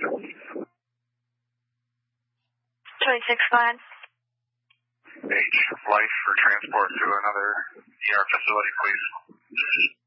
26-5. H, life for transport to another ER facility, please.